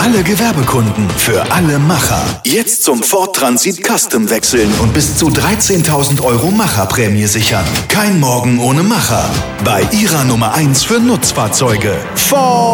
alle Gewerbekunden, für alle Macher. Jetzt zum Ford Transit Custom wechseln und bis zu 13.000 € Macherprämie sichern. Kein Morgen ohne Macher. Bei Ihrer Nummer 1 für Nutzfahrzeuge. Ford